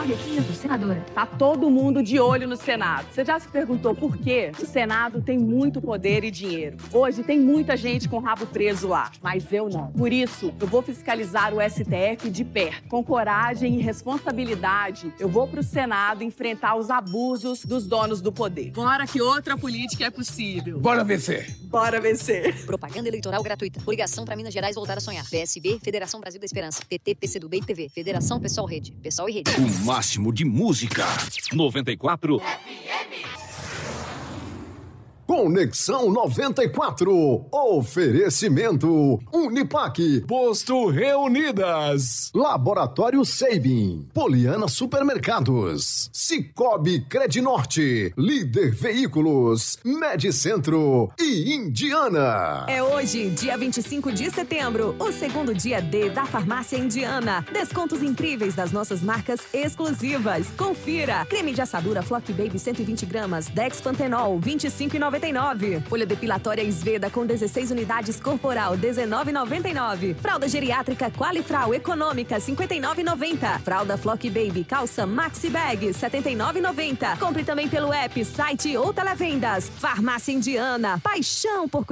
requinto, senadora. Tá todo mundo de olho no Senado. Você já se perguntou por quê? O Senado tem muito poder e dinheiro. Hoje tem muita gente com o rabo preso lá, mas eu não. Por isso, eu vou fiscalizar o STF de perto. Com coragem e responsabilidade, eu vou pro Senado enfrentar os abusos dos donos do poder. Bora que outra política é possível. Bora vencer. Bora vencer. Propaganda eleitoral gratuita. Coligação para Minas Gerais voltar a sonhar. PSB, Federação Brasil da Esperança. PT, PCdoB e PV. Federação Pessoal Rede. Pessoal e Rede. O máximo de música. 94 Conexão 94. Oferecimento Uniplac. Posto Reunidas. Laboratório Sabin. Poliana Supermercados. Cicobi Credinorte. Líder Veículos. Medicentro e Indiana. É hoje, dia 25 de setembro, o segundo dia D da Farmácia Indiana. Descontos incríveis das nossas marcas exclusivas. Confira. Creme de assadura Flock Baby 120 gramas. Dex Pantenol 25,99. Folha depilatória Sveda com 16 unidades corporal, R$19,99. Fralda geriátrica Qualifrau econômica, R$59,90. Fralda Flock Baby calça Maxi Bag, R$79,90. Compre também pelo app, site ou televendas. Farmácia Indiana, paixão por